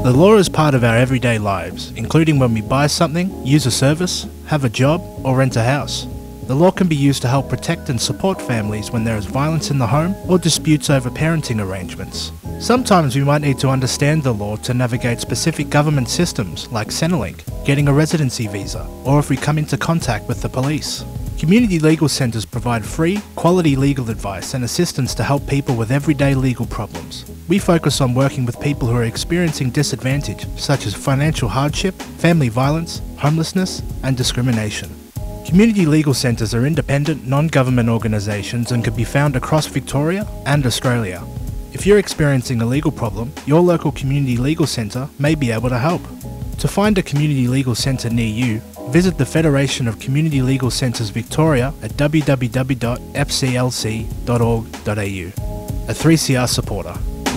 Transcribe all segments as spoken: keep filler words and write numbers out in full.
The law is part of our everyday lives, including when we buy something, use a service, have a job, or rent a house. The law can be used to help protect and support families when there is violence in the home or disputes over parenting arrangements. Sometimes we might need to understand the law to navigate specific government systems like Centrelink, getting a residency visa, or if we come into contact with the police. Community legal centres provide free, quality legal advice and assistance to help people with everyday legal problems. We focus on working with people who are experiencing disadvantage, such as financial hardship, family violence, homelessness, and discrimination. Community legal centres are independent, non-government organisations and can be found across Victoria and Australia. If you're experiencing a legal problem, your local community legal centre may be able to help. To find a community legal centre near you, visit the Federation of Community Legal Centres Victoria at w w w dot f c l c dot org dot a u. A three C R supporter.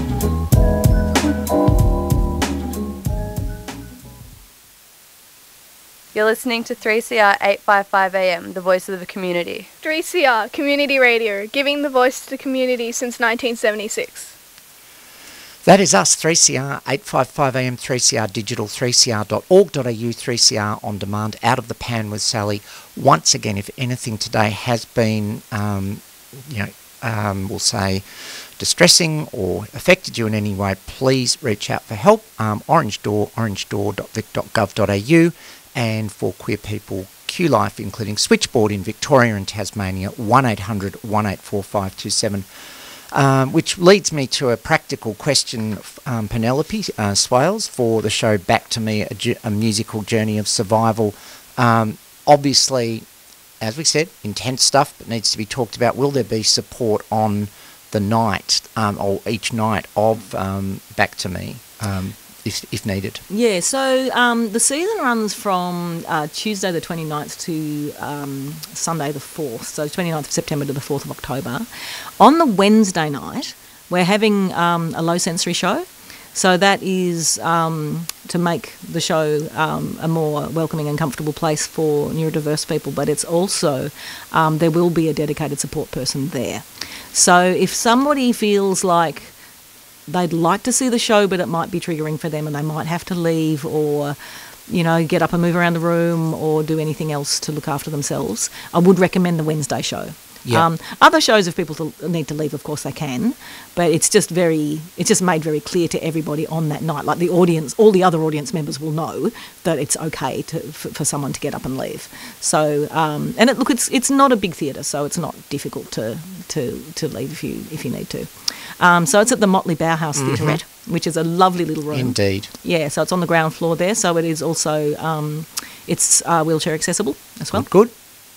You're listening to three C R eight fifty-five A M, the voice of the community. three C R, Community Radio, giving the voice to the community since nineteen seventy-six. That is us, three C R, eight fifty-five A M, three C R Digital, three c r dot org dot a u, three C R On Demand, Out of the Pan with Sally. Once again, if anything today has been, um, you know, um, we'll say, distressing or affected you in any way, please reach out for help. Um, Orange Door, orange door dot vic dot gov dot a u, and for queer people, Q Life, including Switchboard in Victoria and Tasmania, one eight hundred, one eight four, five two seven. Um, which leads me to a practical question, um, Penelope uh, Swales, for the show Back to Me, a, ju- a musical journey of survival. Um, obviously, as we said, intense stuff, but needs to be talked about. Will there be support on the night, um, or each night of um, Back to Me, um, if, if needed? Yeah, so um, the season runs from uh, Tuesday the twenty-ninth to um, Sunday the fourth, so twenty-ninth of September to the fourth of October. On the Wednesday night, we're having um, a low sensory show. So that is um, to make the show um, a more welcoming and comfortable place for neurodiverse people, but it's also, um, there will be a dedicated support person there. So if somebody feels like they'd like to see the show, but it might be triggering for them and they might have to leave or, you know, get up and move around the room or do anything else to look after themselves, I would recommend the Wednesday show. Yeah. Um, other shows, if people to, need to leave, of course they can, but it's just very, it's just made very clear to everybody on that night. Like the audience, all the other audience members will know that it's okay to for, for someone to get up and leave. So, um, and it, look, it's it's not a big theatre, so it's not difficult to to to leave if you if you need to. Um, so it's at the Motley Bauhaus mm-hmm. Theaterette, which is a lovely little room. Indeed. Yeah, so it's on the ground floor there. So it is also um, it's uh, wheelchair accessible as well. Good.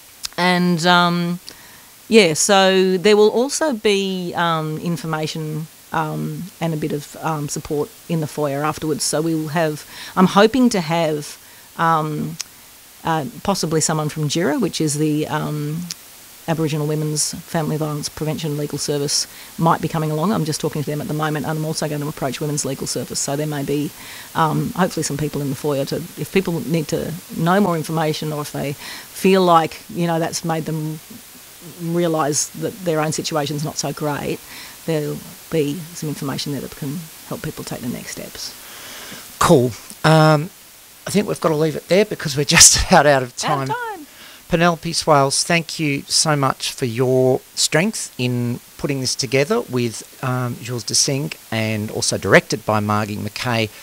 And um, yeah, so there will also be um, information um, and a bit of um, support in the foyer afterwards. So we will have, I'm hoping to have um, uh, possibly someone from JIRA, which is the um, Aboriginal Women's Family Violence Prevention Legal Service, might be coming along. I'm just talking to them at the moment, and I'm also going to approach Women's Legal Service. So there may be um, hopefully some people in the foyer to, if people need to know more information or if they feel like, you know, that's made them realise that their own situation's not so great, there'll be some information there that can help people take the next steps. Cool. Um, I think we've got to leave it there because we're just about out of time. Out of time. Penelope Swales, thank you so much for your strength in putting this together with um, Jules de Singh and also directed by Margie McKay.